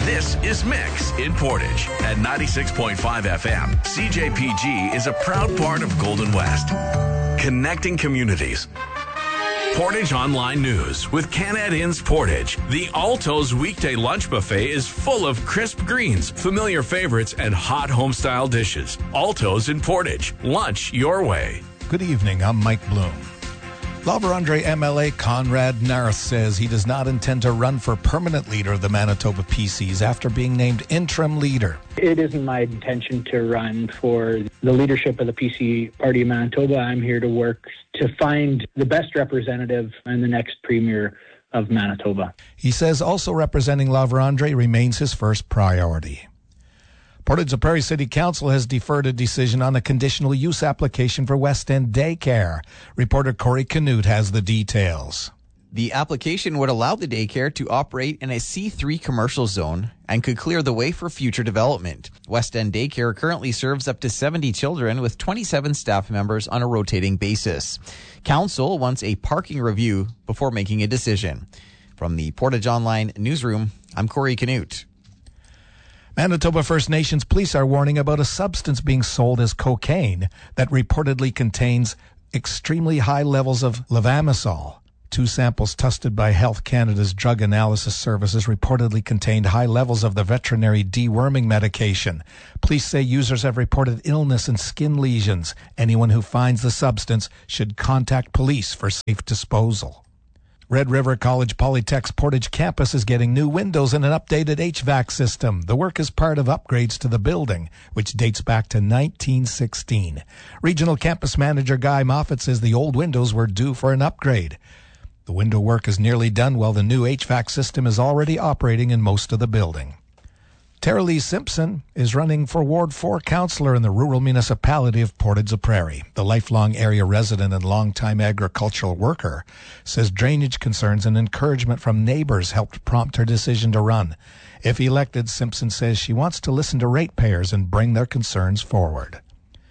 This is Mix in Portage at 96.5 FM. CJPG is a proud part of Golden West, connecting communities. Portage Online News with Canad Inns Portage. The Alto's weekday lunch buffet is full of crisp greens, familiar favorites, and hot home-style dishes. Alto's in Portage. Lunch your way. Good evening. I'm Mike Bloom. La Vérendrye MLA Conrad Narth says he does not intend to run for permanent leader of the Manitoba PCs after being named interim leader. It isn't my intention to run for the leadership of the PC Party of Manitoba. I'm here to work to find the best representative and the next premier of Manitoba. He says also representing La Vérendrye remains his first priority. Portage-la-Prairie City Council has deferred a decision on a conditional use application for West End Daycare. Reporter Corey Canute has the details. The application would allow the daycare to operate in a C3 commercial zone and could clear the way for future development. West End Daycare currently serves up to 70 children with 27 staff members on a rotating basis. Council wants a parking review before making a decision. From the Portage Online newsroom, I'm Corey Canute. Manitoba First Nations police are warning about a substance being sold as cocaine that reportedly contains extremely high levels of levamisole. 2 samples tested by Health Canada's Drug Analysis Services reportedly contained high levels of the veterinary deworming medication. Police say users have reported illness and skin lesions. Anyone who finds the substance should contact police for safe disposal. Red River College Polytech's Portage campus is getting new windows and an updated HVAC system. The work is part of upgrades to the building, which dates back to 1916. Regional Campus Manager Guy Moffat says the old windows were due for an upgrade. The window work is nearly done while the new HVAC system is already operating in most of the building. Tara Lee Simpson is running for Ward 4 councillor in the rural municipality of Portage-la-Prairie. The lifelong area resident and longtime agricultural worker says drainage concerns and encouragement from neighbors helped prompt her decision to run. If elected, Simpson says she wants to listen to ratepayers and bring their concerns forward.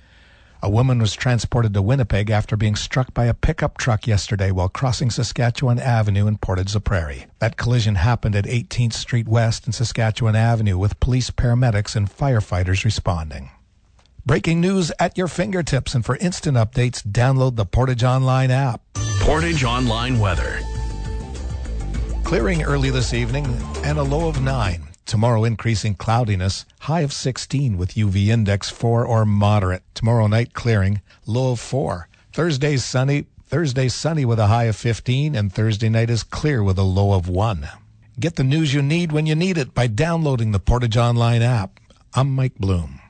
A woman was transported to Winnipeg after being struck by a pickup truck yesterday while crossing Saskatchewan Avenue in Portage-la-Prairie. That collision happened at 18th Street West and Saskatchewan Avenue with police, paramedics, and firefighters responding. Breaking news at your fingertips, and for instant updates, download the Portage Online app. Portage Online weather. Clearing early this evening and a low of 9. Tomorrow, increasing cloudiness, high of 16 with UV index 4 or moderate. Tomorrow night, clearing, low of 4. Thursday's sunny with a high of 15, and Thursday night is clear with a low of 1. Get the news you need when you need it by downloading the Portage Online app. I'm Mike Bloom.